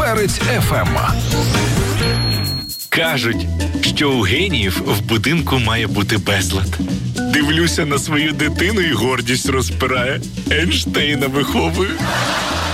Перець ФМ. Кажуть, що у геніїв в будинку має бути безлад. Дивлюся на свою дитину і гордість розпирає. Ейнштейна виховую.